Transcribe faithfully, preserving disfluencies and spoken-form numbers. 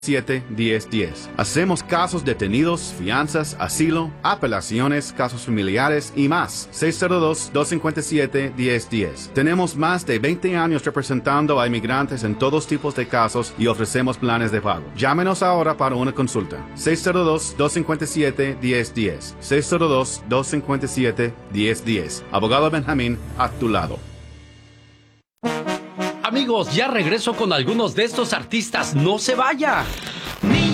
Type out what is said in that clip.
siete diez diez. Hacemos casos detenidos, fianzas, asilo, apelaciones, casos familiares y más. seis cero dos, dos cinco siete, diez diez. Tenemos más de veinte años representando a inmigrantes en todos tipos de casos y ofrecemos planes de pago. Llámenos ahora para una consulta. seis cero dos, dos cinco siete, diez diez. seis cero dos, dos cinco siete, diez diez. Abogado Benjamín, a tu lado. Amigos, ya regreso con algunos de estos artistas. ¡No se vaya!